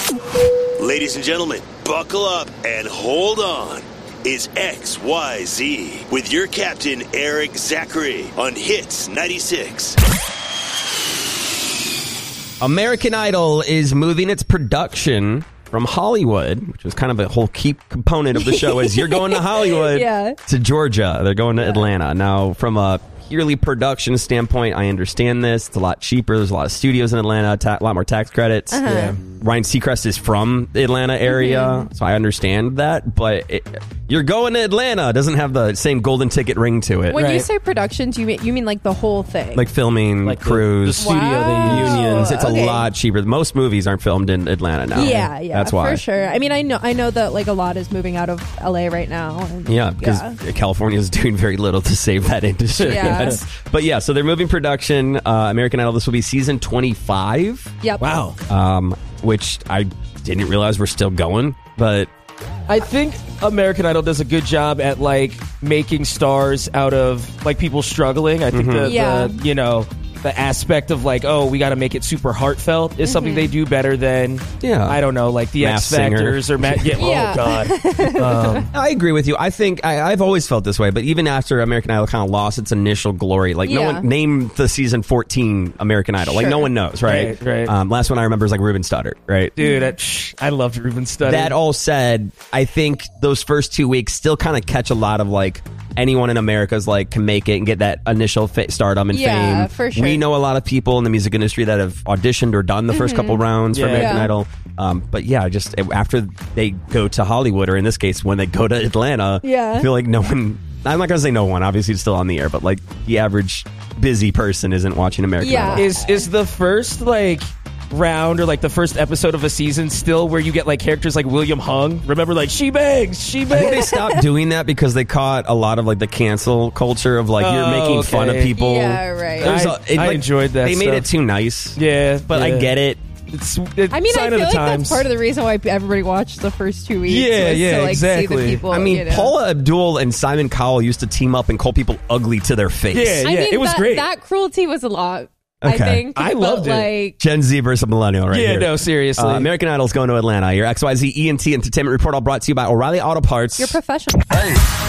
Ladies and gentlemen, buckle up and hold on. It's XYZ with your captain, Eric Zachary, on Hits 96. American Idol is moving its production from Hollywood, which was kind of a whole key component of the show, is you're going to Hollywood to Georgia. They're going to Atlanta. Now, from a purely production standpoint, I understand this. It's a lot cheaper. There's a lot of studios in Atlanta, a lot more tax credits. Ryan Seacrest is from the Atlanta area, so I understand that. But you're going to Atlanta. It doesn't have the same golden ticket ring to it. When you say productions, you mean like the whole thing? Like filming, like crews, the studio, the unions. It's a lot cheaper. Most movies aren't filmed in Atlanta now. Yeah, that's why. For sure. I mean, I know that like a lot is moving out of LA right now. And, because California is doing very little to save that industry. But yeah, so they're moving production. American Idol, this will be season 25. Yep. Wow. Which I didn't realize we're still going, but I think American Idol does a good job at like making stars out of like people struggling. I think the aspect of like, oh, we got to make it super heartfelt is something they do better than I don't know, like the Masked X Factors or oh god. I agree with you. I think I've always felt this way, but even after American Idol kind of lost its initial glory, like no one named the season 14 American Idol, like no one knows, right? Last one I remember is like Ruben Studdard, right? Dude, I loved Ruben Studdard. That all said, I think those first 2 weeks still kind of catch a lot of like anyone in America's like can make it and get that initial stardom and fame. For sure. We know a lot of people in the music industry that have auditioned or done the first couple rounds for American Idol. But just after they go to Hollywood, or in this case, when they go to Atlanta, I feel like no one, I'm not going to say no one, obviously it's still on the air, but like the average busy person isn't watching American Idol. Is the first like round or like the first episode of a season still where you get like characters like William Hung? Remember, like she bangs. I think they stopped doing that because they caught a lot of like the cancel culture of like you're making fun of people. Yeah, right. I enjoyed that. They made it too nice. But I get it. It's I mean, I sign feel of the like times. that's part of the reason why everybody watched the first 2 weeks. Yeah, to, like, exactly. See the people, I mean, Paula Abdul and Simon Cowell used to team up and call people ugly to their face. Yeah, I mean, it was great. That cruelty was a lot. Okay. I think I loved it. like, Gen Z versus a millennial, right? Yeah, here. no, seriously. American Idol's going to Atlanta. Your XYZ ENT Entertainment Report all brought to you by O'Reilly Auto Parts. You're professional.